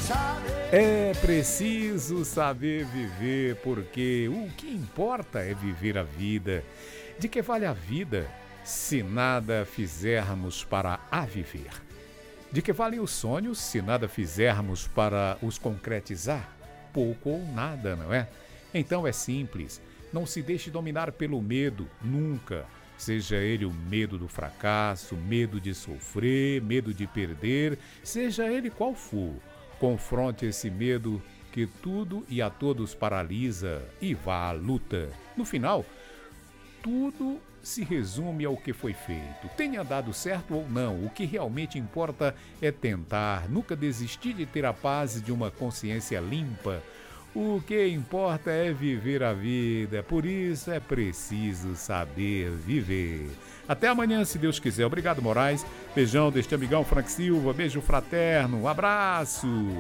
É preciso saber viver, porque o que importa é viver a vida. De que vale a vida se nada fizermos para a viver? De que valem os sonhos se nada fizermos para os concretizar? Pouco ou nada, não é? Então é simples, não se deixe dominar pelo medo, nunca. Seja ele o medo do fracasso, medo de sofrer, medo de perder, seja ele qual for. Confronte esse medo que tudo e a todos paralisa e vá à luta. No final, tudo se resume ao que foi feito. Tenha dado certo ou não, o que realmente importa é tentar, nunca desistir de ter a paz de uma consciência limpa. O que importa é viver a vida, por isso é preciso saber viver. Até amanhã, se Deus quiser. Obrigado, Moraes. Beijão deste amigão Frank Silva. Beijo fraterno. Um abraço.